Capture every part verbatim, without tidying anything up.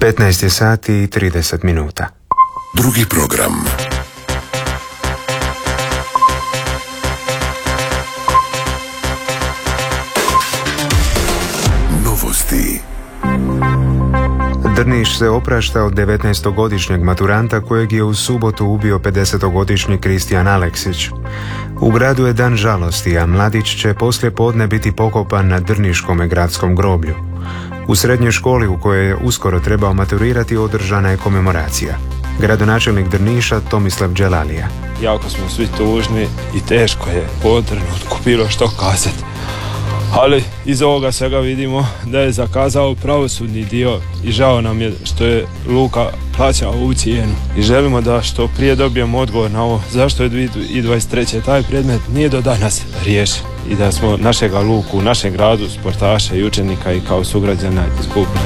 petnaest je sati i trideset minuta. Drugi program. Novosti. Drniš se oprašta od devetnaestogodišnjeg maturanta kojeg je u subotu ubio pedesetogodišnji Kristijan Aleksić. U gradu je dan žalosti, a mladić će poslije podne biti pokopan na Drniškom gradskom groblju. U srednjoj školi u kojoj je uskoro trebao maturirati održana je komemoracija. Gradonačelnik Drniša Tomislav Đelalija. Jako smo svi tužni i teško je u ovom trenutku bilo što kazati. Ali iz ovoga svega vidimo da je zakazao pravosudni dio i žao nam je što je Luka plaćao ovu cijenu. I želimo da što prije dobijemo odgovor na ovo zašto je dvije tisuće dvadeset treće taj predmet nije do danas riješen. I da smo našega Luku u našem gradu, sportaša i učenika i kao sugrađana izgubili.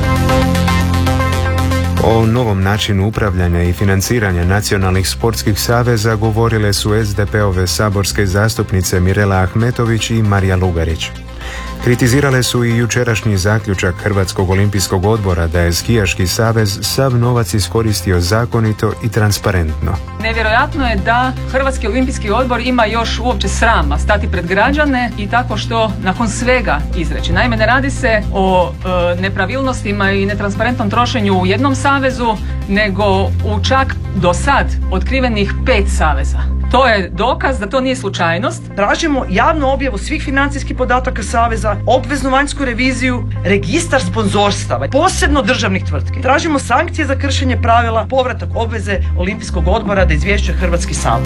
O novom načinu upravljanja i financiranja nacionalnih sportskih saveza govorile su es de pe-ove saborske zastupnice Mirela Ahmetović i Marija Lugarić. Kritizirale su i jučerašnji zaključak Hrvatskog olimpijskog odbora da je skijaški savez sav novac iskoristio zakonito i transparentno. Nevjerojatno je da Hrvatski olimpijski odbor ima još uopće srama stati pred građane i tako što nakon svega izreći. Naime, ne radi se o e, nepravilnostima i netransparentnom trošenju u jednom savezu, nego u čak do sad otkrivenih pet saveza. To je dokaz da to nije slučajnost. Tražimo javnu objavu svih financijskih podataka saveza, obveznu vanjsku reviziju, registar sponzorstava, posebno državnih tvrtki. Tražimo sankcije za kršenje pravila, povratak obveze Olimpijskog odbora da izvješćuje Hrvatski sabor.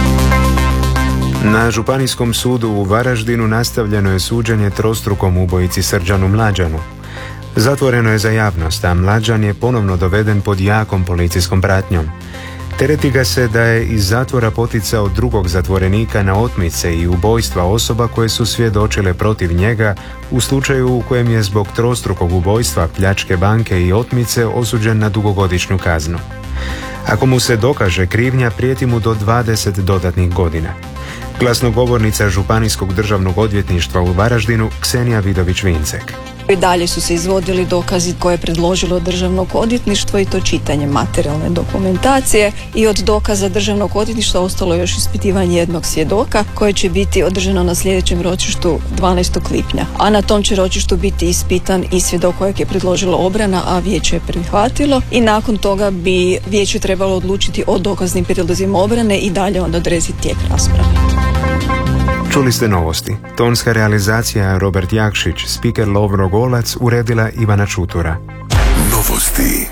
Na Županijskom sudu u Varaždinu nastavljeno je suđenje trostrukom ubojici Srđanu Mlađanu. Zatvoreno je za javnost, a Mlađan je ponovno doveden pod jakom policijskom pratnjom. Tereti ga se da je iz zatvora poticao drugog zatvorenika na otmice i ubojstva osoba koje su svjedočile protiv njega u slučaju u kojem je zbog trostrukog ubojstva, pljačke banke i otmice osuđen na dugogodišnju kaznu. Ako mu se dokaže krivnja, prijeti mu do dvadeset dodatnih godina. Glasnogovornica Županijskog državnog odvjetništva u Varaždinu Ksenija Vidović-Vincek. I dalje su se izvodili dokazi koje je predložilo Državnog odvjetništva i to čitanje materijalne dokumentacije i od dokaza Državnog odvjetništva ostalo je još ispitivanje jednog svjedoka koje će biti održano na sljedećem ročištu dvanaestog lipnja. A na tom će ročištu biti ispitan i svjedok kojeg je predložila obrana, a vijeće je prihvatilo i nakon toga bi vijeće trebalo odlučiti o dokaznim prijedlozima obrane i dalje onda odrediti tijek rasprave. Čuli ste novosti. Tonska realizacija Robert Jakšić, spiker Lovro Golac, uredila Ivana Čutura. Novosti.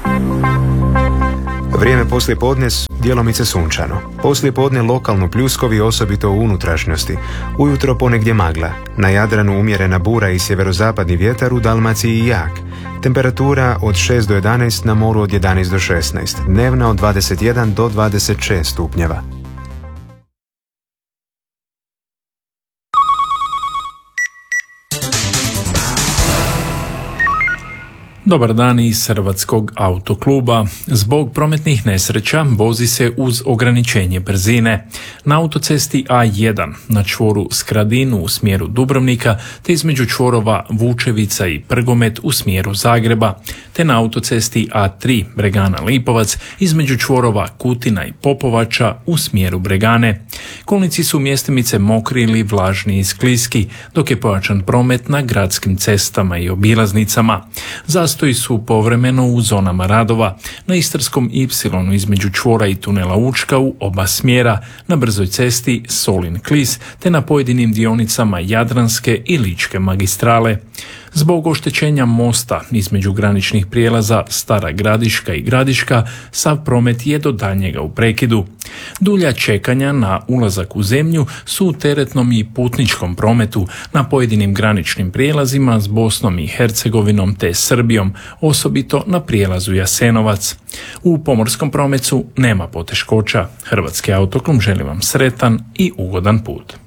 Vrijeme poslije podne djelomice sunčano. Poslije podne lokalno pljuskovi, osobito u unutrašnjosti. Ujutro ponegdje magla. Na Jadranu umjerena bura i sjeverozapadni vjetar, u Dalmaciji jak. Temperatura od šest do jedanaest, na moru od jedanaest do šesnaest. Dnevna od dvadeset jedan do dvadeset šest stupnjeva. Dobar dan iz Hrvatskog autokluba. Zbog prometnih nesreća vozi se uz ograničenje brzine. Na autocesti A jedan na čvoru Skradinu u smjeru Dubrovnika, te između čvorova Vučevica i Prgomet u smjeru Zagreba, te na autocesti A tri Bregana Lipovac između čvorova Kutina i Popovača u smjeru Bregane. Kolnici su mjestimice mokri ili vlažni i skliski, dok je pojačan promet na gradskim cestama i obilaznicama. Zastoji su povremeno u zonama radova, na Istarskom ipsilonu između čvora i tunela Učka u oba smjera, na brzoj cesti Solin-Klis, te na pojedinim dionicama Jadranske i Ličke magistrale. Zbog oštećenja mosta između graničnih prijelaza Stara Gradiška i Gradiška, sav promet je do daljnjega u prekidu. Dulja čekanja na ulazak u zemlju su u teretnom i putničkom prometu na pojedinim graničnim prijelazima s Bosnom i Hercegovinom te Srbijom, osobito na prijelazu Jasenovac. U pomorskom prometu nema poteškoća. Hrvatski autoklub želi vam sretan i ugodan put.